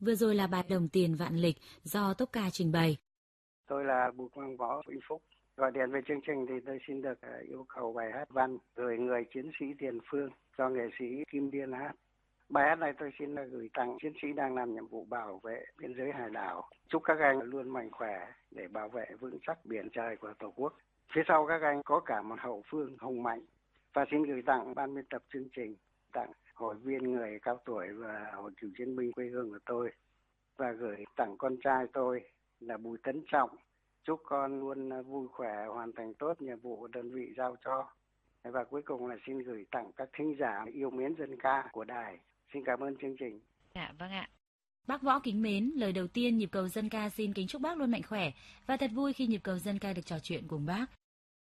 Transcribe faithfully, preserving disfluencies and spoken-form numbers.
Vừa rồi là bài Đồng Tiền Vạn Lịch do Tốp Ca trình bày. Tôi là Bùi Quang Võ, Vĩnh Phúc. Gọi điện về chương trình thì tôi xin được yêu cầu bài hát văn Gửi Người Chiến Sĩ Tiền Phương do nghệ sĩ Kim Liên hát. Bài hát này tôi xin gửi tặng chiến sĩ đang làm nhiệm vụ bảo vệ biên giới hải đảo. Chúc các anh luôn mạnh khỏe để bảo vệ vững chắc biển trời của Tổ quốc. Phía sau các anh có cả một hậu phương hùng mạnh. Và xin gửi tặng ban biên tập chương trình, tặng hội viên người cao tuổi và hội cựu chiến binh quê hương của tôi. Và gửi tặng con trai tôi là Bùi Tấn Trọng. Chúc con luôn vui khỏe, hoàn thành tốt nhiệm vụ đơn vị giao cho. Và cuối cùng là xin gửi tặng các thính giả yêu mến dân ca của đài. Xin cảm ơn chương trình. Dạ vâng ạ. Bác Võ kính mến, lời đầu tiên nhịp cầu dân ca xin kính chúc bác luôn mạnh khỏe và thật vui khi nhịp cầu dân ca được trò chuyện cùng bác.